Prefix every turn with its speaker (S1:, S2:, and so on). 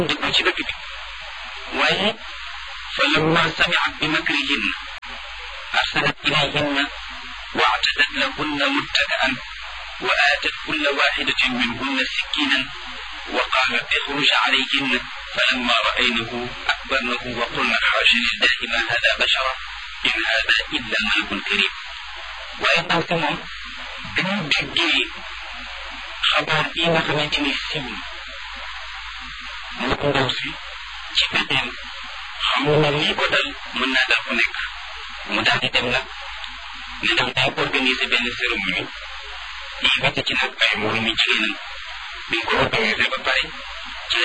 S1: dëkku ci dëkk bi waaye fa lamma samiat bi makrihinna arsalat ilayhinna wa actadat lahunna muttaka'an wa aatat kulla waxidatin minhunna sikkinan wa qaalat ixruj calayhinna falamma ra'aynahu akbarnahu wa qulna xaasha lillahi ma hada bashara in hada illa malakun karim waaye ndaw si moom dañu déggee xabaar yi nga xamante ni siiw na mu ko ndaw si ci pexeem xam na lii ko dal mën naa dal ku nekk mu daal di dem nag ne ndax day organiser benn cérémonie invité ci nag ay moroomi jigéenam bi ko organisé ba pare